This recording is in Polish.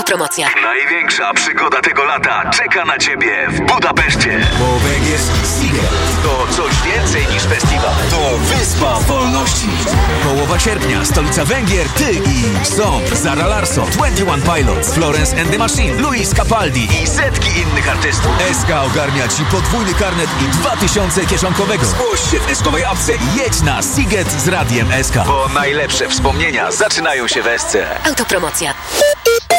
Autopromocja. Największa przygoda tego lata czeka na Ciebie w Budapeszcie. Bo Węgier Seagull To coś więcej niż festiwal. to wyspa wolności. Połowa sierpnia, stolica Węgier, ty i Song, Zara Larsson, 21 Pilots, Florence and the Machine, Luis Capaldi I setki innych artystów. SK ogarnia ci podwójny karnet i 2000 kieszonkowego. Zgłoś się w SK-owej apce i jedź na Siget z Radiem SK. Bo najlepsze wspomnienia zaczynają się w SC. Autopromocja.